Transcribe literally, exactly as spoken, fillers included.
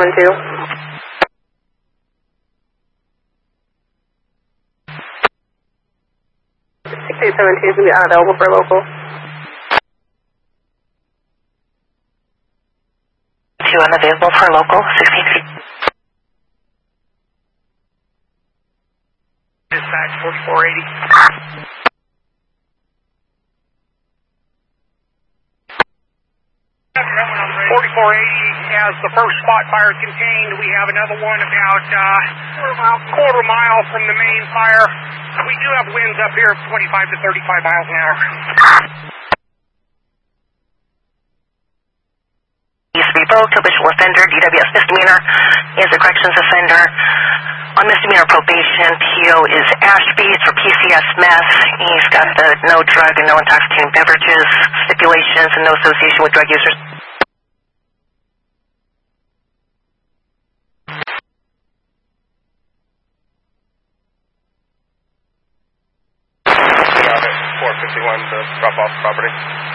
seven two. six eight seven two is going to be unavailable for local. two unavailable for local, sixteen feet. Dispatch forty-four eighty. forty-four eighty has the first spot fire contained. We have another one about uh, quarter mile from the main fire. We do have winds up here of twenty-five to thirty-five miles an hour. East revoked, habitual offender, D W S misdemeanor, is a corrections offender. On misdemeanor probation, P O is Ashby for P C S meth. He's got the no drug and no intoxicating beverages stipulations and no association with drug users. four fifty-one to drop off property.